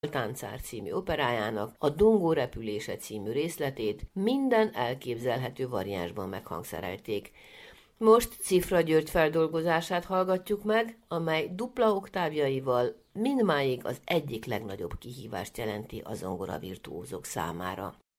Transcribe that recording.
Táncár című operájának a Dongó repülése című részletét minden elképzelhető variánsban meghangszerelték. Most Cifra György feldolgozását hallgatjuk meg, amely dupla oktávjaival mindmáig az egyik legnagyobb kihívást jelenti a zongora virtuózok számára.